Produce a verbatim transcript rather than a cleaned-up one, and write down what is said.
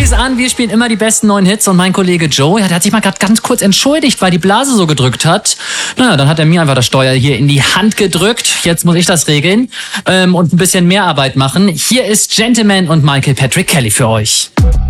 Handys an, wir spielen immer die besten neuen Hits und mein Kollege Joe, ja, der hat sich mal gerade ganz kurz entschuldigt, weil die Blase so gedrückt hat. Naja, dann hat er mir einfach das Steuer hier in die Hand gedrückt. Jetzt muss ich das regeln ähm, und ein bisschen mehr Arbeit machen. Hier ist Gentleman und Michael Patrick Kelly für euch.